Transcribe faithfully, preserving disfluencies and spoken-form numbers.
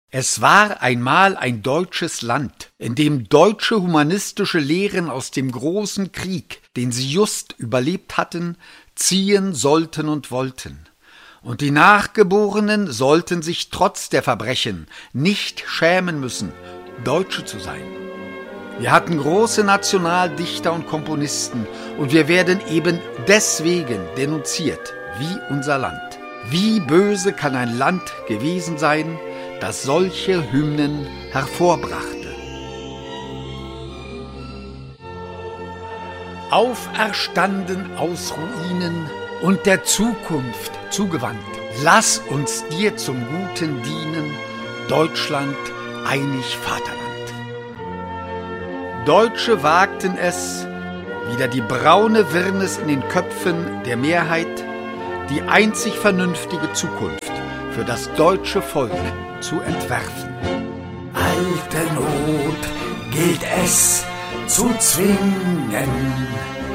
Es war einmal ein deutsches Land, in dem deutsche humanistische Lehren aus dem großen Krieg, den sie just überlebt hatten, ziehen sollten und wollten. Und die Nachgeborenen sollten sich trotz der Verbrechen nicht schämen müssen, Deutsche zu sein. Wir hatten große Nationaldichter und Komponisten und wir werden eben deswegen denunziert, wie unser Land. Wie böse kann ein Land gewesen sein, das solche Hymnen hervorbrachte. Auferstanden aus Ruinen und der Zukunft zugewandt, lass uns dir zum Guten dienen, Deutschland, einig Vaterland. Deutsche wagten es, wieder die braune Wirrnis in den Köpfen der Mehrheit, die einzig vernünftige Zukunft für das deutsche Volk zu entwerfen. Alte Not gilt es zu zwingen,